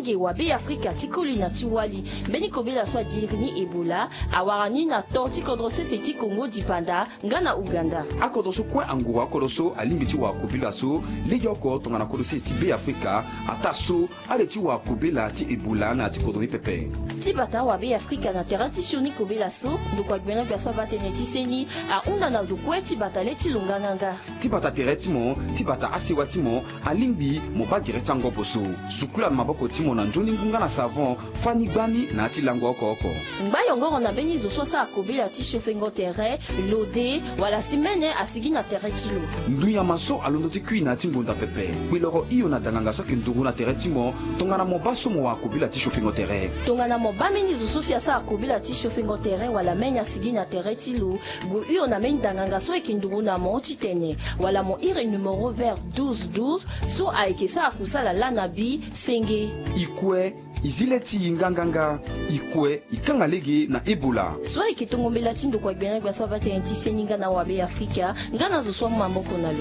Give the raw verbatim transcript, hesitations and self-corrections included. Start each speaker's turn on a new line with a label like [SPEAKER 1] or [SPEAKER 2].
[SPEAKER 1] nge wa be Afrika tikoli na tiwali beni kobela swa dirni Ebola awarani na torti kodrose seti Congo dipanda ngana Uganda
[SPEAKER 2] akodoso kwa angura kodoso alimbiti wa kobela so lejoko tongana kodose ti be Afrika ataso aleti wa kobela ti Ebola na ti kodoni pepe
[SPEAKER 1] tibata wa be Afrika na terati shoni kobela so ndokwa gbena kwa swa batene ti seni a unda na zokwe tibata leti lunganganga
[SPEAKER 2] tibata tereti mo tibata asewa timo alimbi mo bagire tango boso sukula maboko timo na njoni ngunga na savon fani gbani na ti lango oko oko
[SPEAKER 1] mbayongo na beni zo sosa akobela ti chauffengo terrain lode wala simene asigi na terrain tilo
[SPEAKER 2] nduya maso alondo ti kui na ti ngonda pepe biloro iyo na danganga so kindungu na terrain timo tongana mo baso mo akobela ti chauffengo terrain
[SPEAKER 1] tongana mo bameni zo sosa sa akobela ti chauffengo terrain wala menya asigi na terrain tilo go iyo na meni danganga so kindungu na mo titene wala mo ire numéro vert douze douze so aikesa akusala lana bi senge
[SPEAKER 2] ikwe izileti nganganga ikwe ikangalege na Ebola
[SPEAKER 1] so ikitongombela tindo kwa gbena kwa sabate ntiseni ngana wa be Afrika ngana zo swa mamboko na lo